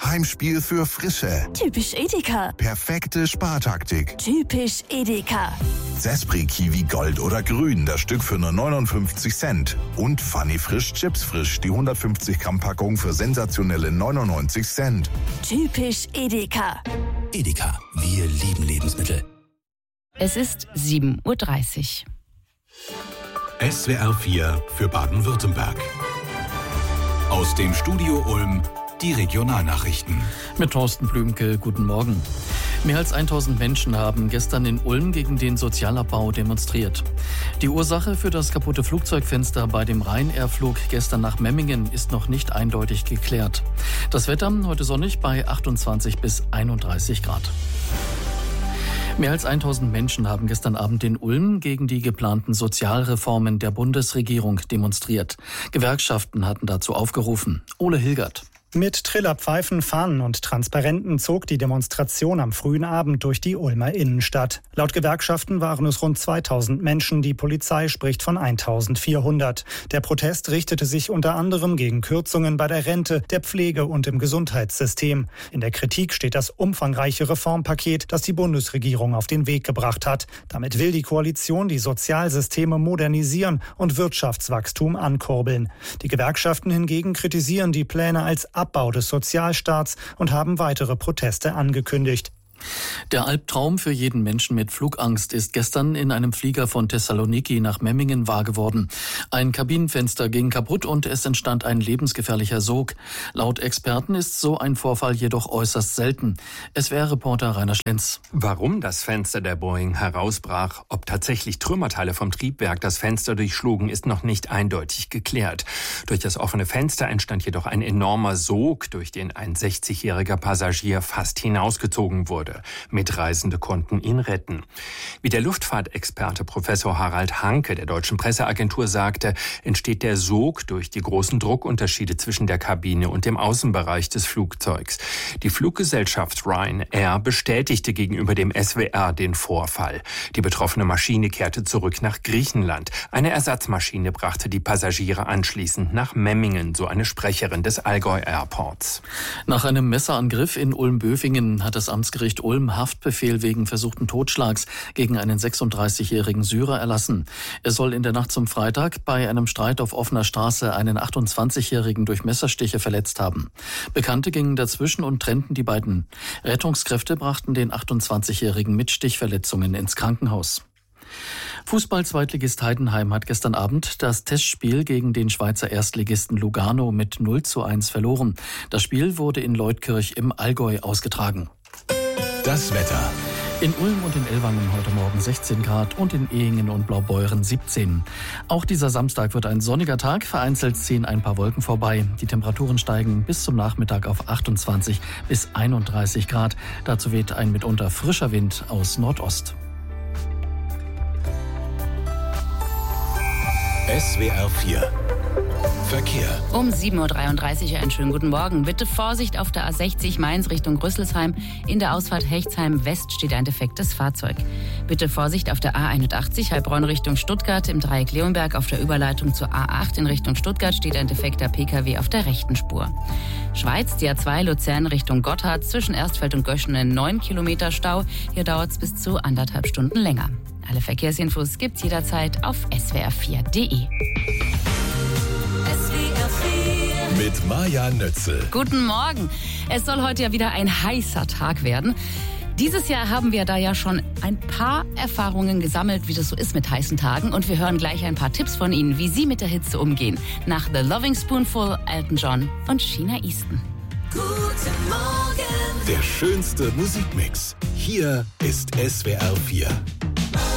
Heimspiel für Frische. Typisch Edeka. Perfekte Spartaktik. Typisch Edeka. Zespri Kiwi Gold oder Grün, das Stück für nur 59 Cent. Und Funny Frisch Chips Frisch, die 150 Gramm Packung für sensationelle 99 Cent. Typisch Edeka. Edeka, wir lieben Lebensmittel. Es ist 7:30 Uhr. SWR 4 für Baden-Württemberg. Aus dem Studio Ulm die Regionalnachrichten. Mit Thorsten Blümke, guten Morgen. Mehr als 1000 Menschen haben gestern in Ulm gegen den Sozialabbau demonstriert. Die Ursache für das kaputte Flugzeugfenster bei dem Ryanair-Flug gestern nach Memmingen ist noch nicht eindeutig geklärt. Das Wetter heute sonnig bei 28 bis 31 Grad. Mehr als 1000 Menschen haben gestern Abend in Ulm gegen die geplanten Sozialreformen der Bundesregierung demonstriert. Gewerkschaften hatten dazu aufgerufen. Ole Hilgert. Mit Trillerpfeifen, Fahnen und Transparenten zog die Demonstration am frühen Abend durch die Ulmer Innenstadt. Laut Gewerkschaften waren es rund 2000 Menschen, die Polizei spricht von 1400. Der Protest richtete sich unter anderem gegen Kürzungen bei der Rente, der Pflege und im Gesundheitssystem. In der Kritik steht das umfangreiche Reformpaket, das die Bundesregierung auf den Weg gebracht hat. Damit will die Koalition die Sozialsysteme modernisieren und Wirtschaftswachstum ankurbeln. Die Gewerkschaften hingegen kritisieren die Pläne als Abbau des Sozialstaats und haben weitere Proteste angekündigt. Der Albtraum für jeden Menschen mit Flugangst ist gestern in einem Flieger von Thessaloniki nach Memmingen wahr geworden. Ein Kabinenfenster ging kaputt und es entstand ein lebensgefährlicher Sog. Laut Experten ist so ein Vorfall jedoch äußerst selten. SWR-Reporter Rainer Schlenz. Warum das Fenster der Boeing herausbrach, ob tatsächlich Trümmerteile vom Triebwerk das Fenster durchschlugen, ist noch nicht eindeutig geklärt. Durch das offene Fenster entstand jedoch ein enormer Sog, durch den ein 60-jähriger Passagier fast hinausgezogen wurde. Mitreisende konnten ihn retten. Wie der Luftfahrtexperte Professor Harald Hanke der Deutschen Presseagentur sagte, entsteht der Sog durch die großen Druckunterschiede zwischen der Kabine und dem Außenbereich des Flugzeugs. Die Fluggesellschaft Ryanair bestätigte gegenüber dem SWR den Vorfall. Die betroffene Maschine kehrte zurück nach Griechenland. Eine Ersatzmaschine brachte die Passagiere anschließend nach Memmingen, so eine Sprecherin des Allgäu Airports. Nach einem Messerangriff in Ulm-Böfingen hat das Amtsgericht Ulm Haftbefehl wegen versuchten Totschlags gegen einen 36-jährigen Syrer erlassen. Er soll in der Nacht zum Freitag bei einem Streit auf offener Straße einen 28-jährigen durch Messerstiche verletzt haben. Bekannte gingen dazwischen und trennten die beiden. Rettungskräfte brachten den 28-jährigen mit Stichverletzungen ins Krankenhaus. Fußball-Zweitligist Heidenheim hat gestern Abend das Testspiel gegen den Schweizer Erstligisten Lugano mit 0:1 verloren. Das Spiel wurde in Leutkirch im Allgäu ausgetragen. Das Wetter. In Ulm und in Ellwangen heute Morgen 16 Grad und in Ehingen und Blaubeuren 17. Auch dieser Samstag wird ein sonniger Tag, vereinzelt ziehen ein paar Wolken vorbei. Die Temperaturen steigen bis zum Nachmittag auf 28 bis 31 Grad. Dazu weht ein mitunter frischer Wind aus Nordost. SWR 4 Verkehr. Um 7:33 Uhr einen schönen guten Morgen. Bitte Vorsicht auf der A60 Mainz Richtung Rüsselsheim. In der Ausfahrt Hechtsheim West steht ein defektes Fahrzeug. Bitte Vorsicht auf der A81 Heilbronn Richtung Stuttgart. Im Dreieck Leonberg auf der Überleitung zur A8 in Richtung Stuttgart steht ein defekter Pkw auf der rechten Spur. Schweiz, die A2 Luzern Richtung Gotthard. Zwischen Erstfeld und Göschenen 9 Kilometer Stau. Hier dauert es bis zu 1,5 Stunden länger. Alle Verkehrsinfos gibt's jederzeit auf swr4.de. Mit Maja Nötzel. Guten Morgen. Es soll heute ja wieder ein heißer Tag werden. Dieses Jahr haben wir da ja schon ein paar Erfahrungen gesammelt, wie das so ist mit heißen Tagen. Und wir hören gleich ein paar Tipps von Ihnen, wie Sie mit der Hitze umgehen. Nach The Loving Spoonful, Elton John und Sheena Easton. Guten Morgen. Der schönste Musikmix. Hier ist SWR 4.